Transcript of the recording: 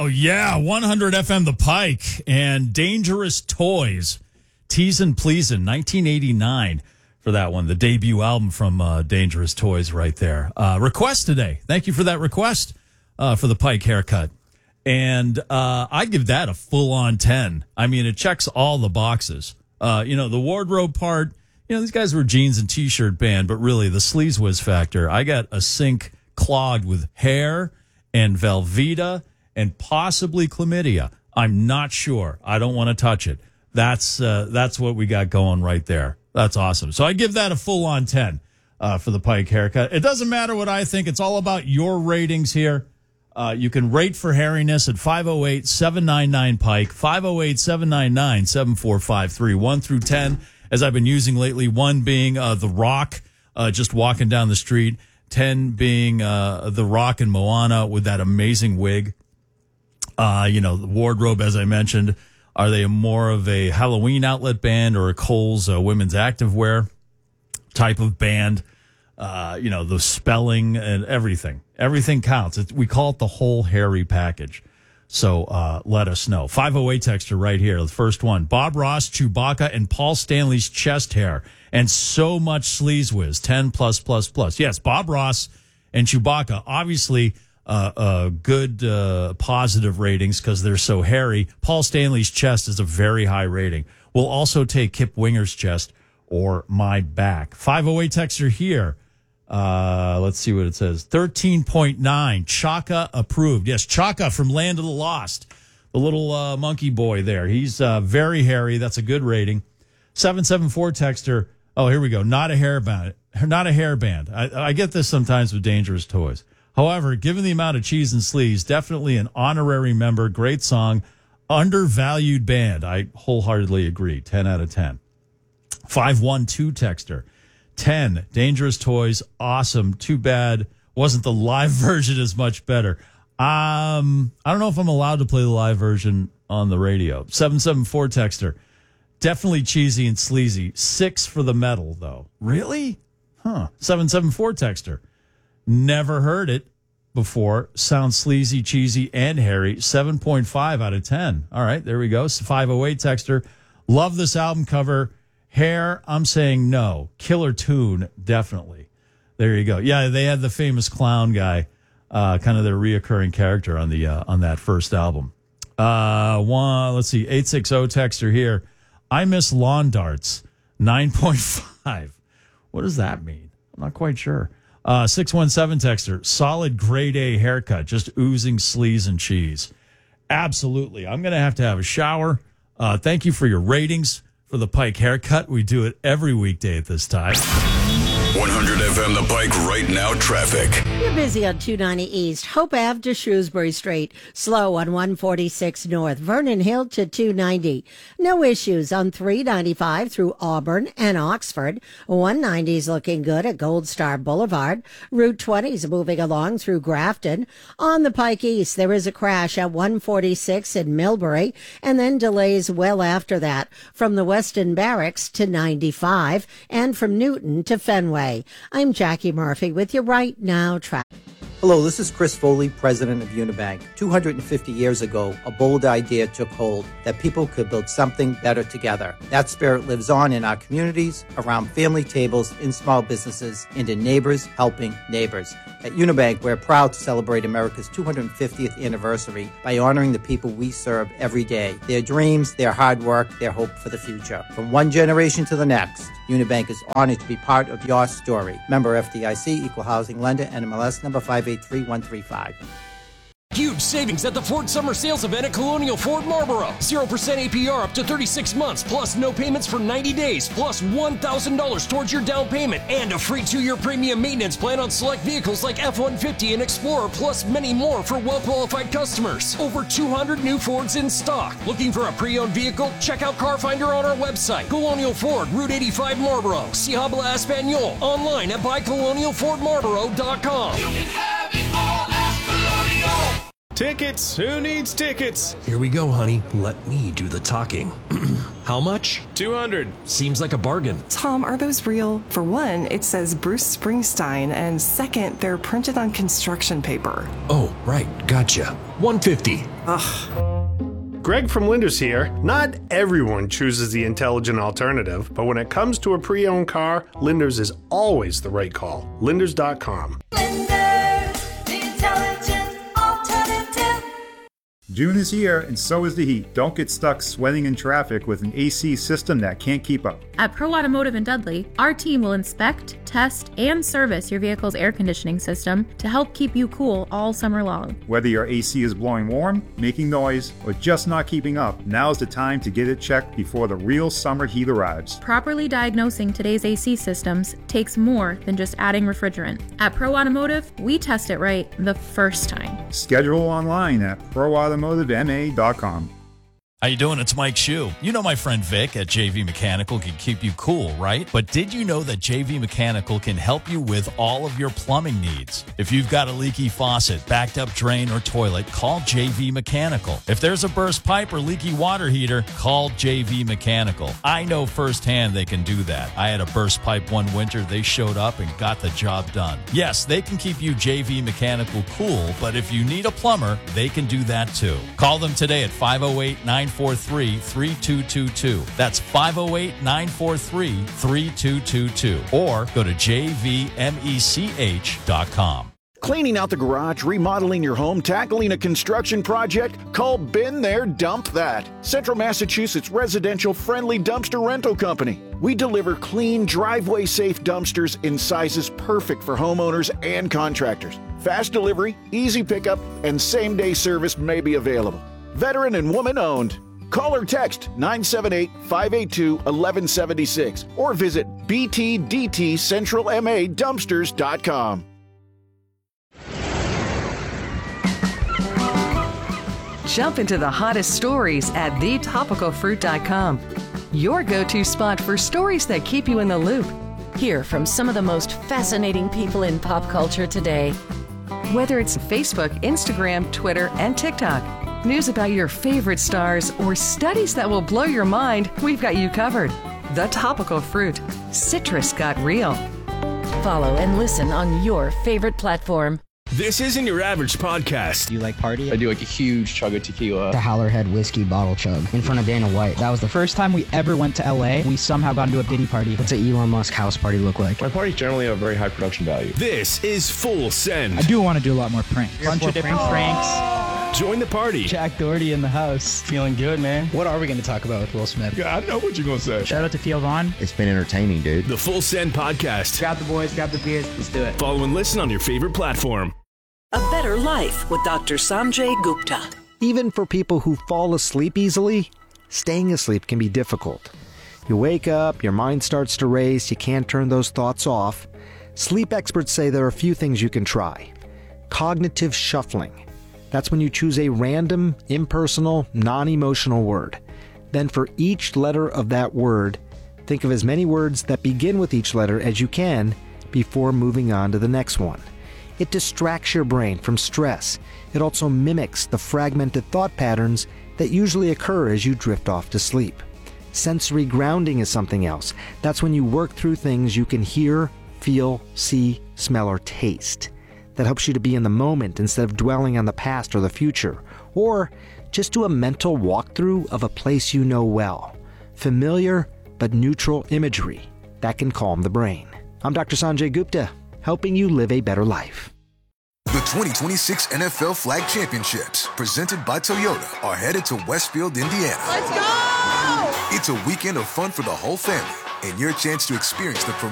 Oh, yeah. 100 FM The Pike and Dangerous Toys. Teasin' Pleasin', 1989 for that one. The debut album from Dangerous Toys right there. Request today. Thank you for that request for the Pike haircut. And I give that a full-on 10. I mean, it checks all the boxes. The wardrobe part, these guys were jeans and T-shirt band, but really the sleaze whiz factor. I got a sink clogged with hair and Velveeta and possibly chlamydia. I'm not sure. I don't want to touch it. That's what we got going right there. That's awesome. So I give that a full-on 10 for the Pike haircut. It doesn't matter what I think. It's all about your ratings here. You can rate for hairiness at 508-799-PIKE, 508-799-7453, 1 through 10, as I've been using lately, 1 being The Rock, just walking down the street, 10 being The Rock and Moana with that amazing wig. The wardrobe, as I mentioned, are they more of a Halloween outlet band or a Kohl's women's activewear type of band? The spelling and everything. Everything counts. We call it the whole hairy package. So let us know. 508 texter right here. The first one. Bob Ross, Chewbacca, and Paul Stanley's chest hair. And so much sleaze whiz. 10 plus. Yes, Bob Ross and Chewbacca. Obviously, good positive ratings because they're so hairy. Paul Stanley's chest is a very high rating. We'll also take Kip Winger's chest or my back. 508 texter here. Let's see what it says. 13.9. Chaka approved. Yes, Chaka from Land of the Lost. The little monkey boy there. He's very hairy. That's a good rating. 774 texter. Oh, here we go. Not a hairband. Not a hairband. I get this sometimes with Dangerous Toys. However, given the amount of cheese and sleaze, definitely an honorary member. Great song. Undervalued band. I wholeheartedly agree. 10 out of 10. 512 texter. 10. Dangerous Toys. Awesome. Too bad wasn't the live version as much better. I don't know if I'm allowed to play the live version on the radio. 774 texter. Definitely cheesy and sleazy. 6 for the metal, though. Really? 774 texter. Never heard it before. Sounds sleazy, cheesy, and hairy. 7.5 out of 10. All right, there we go. 508 texter. Love this album cover. Hair, I'm saying no. Killer tune, definitely. There you go. Yeah, they had the famous clown guy, kind of their reoccurring character on that first album. Let's see, 860 texter here. I miss lawn darts, 9.5. What does that mean? I'm not quite sure. 617 texter, solid grade A haircut, just oozing sleaze and cheese. Absolutely. I'm going to have a shower. Thank you for your ratings for the Pike haircut. We do it every weekday at this time. 100 FM The Pike right now traffic. You're busy on 290 East, Hope Ave to Shrewsbury Street. Slow on 146 North, Vernon Hill to 290. No issues on 395 through Auburn and Oxford. 190 is looking good at Gold Star Boulevard. Route 20 is moving along through Grafton. On the Pike East, there is a crash at 146 in Millbury, and then delays well after that from the Weston Barracks to 95 and from Newton to Fenway. I'm Jackie Murphy with your Right Now traffic. Hello, this is Chris Foley, president of Unibank. 250 years ago, a bold idea took hold that people could build something better together. That spirit lives on in our communities, around family tables, in small businesses, and in neighbors helping neighbors. At Unibank, we're proud to celebrate America's 250th anniversary by honoring the people we serve every day, their dreams, their hard work, their hope for the future. From one generation to the next, Unibank is honored to be part of your story. Member FDIC, Equal Housing Lender, NMLS number 583135. Huge savings at the Ford Summer Sales Event at Colonial Ford Marlboro. 0% APR up to 36 months, plus no payments for 90 days, plus $1,000 towards your down payment, and a free 2-year premium maintenance plan on select vehicles like F-150 and Explorer, plus many more for well-qualified customers. Over 200 new Fords in stock. Looking for a pre-owned vehicle? Check out Car Finder on our website. Colonial Ford, Route 85 Marlboro. Si habla Espanol. Online at buycolonialfordmarlboro.com. You can have it all at Colonial. Tickets! Who needs tickets? Here we go, honey. Let me do the talking. How much? $200. Seems like a bargain. Tom, are those real? For one, it says Bruce Springsteen, and second, they're printed on construction paper. Oh, right. Gotcha. $150. Ugh. Greg from Linders here. Not everyone chooses the intelligent alternative, but when it comes to a pre-owned car, Linders is always the right call. Linders.com. June is here, and so is the heat. Don't get stuck sweating in traffic with an AC system that can't keep up. At Pro Automotive in Dudley, our team will inspect, test, and service your vehicle's air conditioning system to help keep you cool all summer long. Whether your AC is blowing warm, making noise, or just not keeping up, now's the time to get it checked before the real summer heat arrives. Properly diagnosing today's AC systems takes more than just adding refrigerant. At Pro Automotive, we test it right the first time. Schedule online at proautomotivema.com. How you doing? It's Mike Shue. You know my friend Vic at JV Mechanical can keep you cool, right? But did you know that JV Mechanical can help you with all of your plumbing needs? If you've got a leaky faucet, backed up drain, or toilet, call JV Mechanical. If there's a burst pipe or leaky water heater, call JV Mechanical. I know firsthand they can do that. I had a burst pipe one winter. They showed up and got the job done. Yes, they can keep you JV Mechanical cool, but if you need a plumber, they can do that too. Call them today at 508-943-3222. That's 508-943-3222. Or go to jvmech.com. Cleaning out the garage, remodeling your home, tackling a construction project? Call Been There, Dump That. Central Massachusetts residential friendly dumpster rental company. We deliver clean, driveway-safe dumpsters in sizes perfect for homeowners and contractors. Fast delivery, easy pickup, and same-day service may be available. Veteran and woman-owned. Call or text 978-582-1176 or visit btdtcentralmadumpsters.com. Jump into the hottest stories at thetopicalfruit.com. Your go-to spot for stories that keep you in the loop. Hear from some of the most fascinating people in pop culture today. Whether it's Facebook, Instagram, Twitter, and TikTok, news about your favorite stars, or studies that will blow your mind, we've got you covered. The Topical Fruit. Citrus got real. Follow and listen on your favorite platform. This isn't your average podcast. Do you like party? I do like a huge chug of tequila. The Howlerhead whiskey bottle chug in front of Dana White. That was the first time we ever went to LA. We somehow got into a Diddy party. What's an Elon Musk house party look like? My parties generally have a very high production value. This is Full Send. I do want to do a lot more pranks. Bunch of different pranks. Join the party. Jack Doherty in the house. Feeling good, man. What are we going to talk about with Will Smith? Yeah, I know what you're going to say. Shout out to Theo Vaughn. It's been entertaining, dude. The Full Send podcast. Grab the boys, grab the beers. Let's do it. Follow and listen on your favorite platform. A Better Life with Dr. Sanjay Gupta. Even for people who fall asleep easily, staying asleep can be difficult. You wake up, your mind starts to race, you can't turn those thoughts off. Sleep experts say there are a few things you can try. Cognitive shuffling. That's when you choose a random, impersonal, non-emotional word. Then for each letter of that word, think of as many words that begin with each letter as you can before moving on to the next one. It distracts your brain from stress. It also mimics the fragmented thought patterns that usually occur as you drift off to sleep. Sensory grounding is something else. That's when you work through things you can hear, feel, see, smell, or taste. That helps you to be in the moment instead of dwelling on the past or the future. Or just do a mental walkthrough of a place you know well. Familiar but neutral imagery. That can calm the brain. I'm Dr. Sanjay Gupta, helping you live a better life. The 2026 NFL Flag Championships, presented by Toyota, are headed to Westfield, Indiana. Let's go! It's a weekend of fun for the whole family and your chance to experience the